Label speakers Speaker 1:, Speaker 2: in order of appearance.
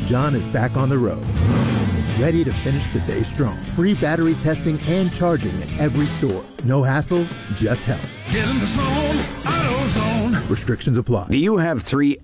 Speaker 1: John is back on the road, ready to finish the day strong. Free battery testing and charging at every store. No hassles, just help.
Speaker 2: Get in the zone, AutoZone.
Speaker 1: Restrictions apply.
Speaker 3: Do you have 3